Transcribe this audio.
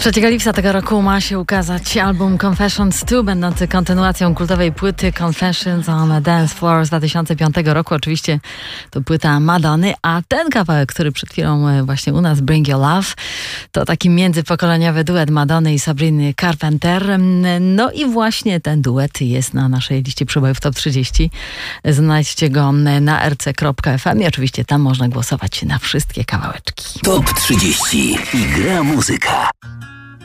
3 lipca tego roku ma się ukazać album Confessions 2, będący kontynuacją kultowej płyty Confessions on a Dance Floor z 2005 roku. Oczywiście to płyta Madonny, a ten kawałek, który przed chwilą właśnie u nas, Bring Your Love, to taki międzypokoleniowy duet Madonny i Sabriny Carpenter. No i właśnie ten duet jest na naszej liście przebojów Top 30. Znajdźcie go na rc.fm i oczywiście tam można głosować na wszystkie kawałeczki. Top 30 i gra muzyka.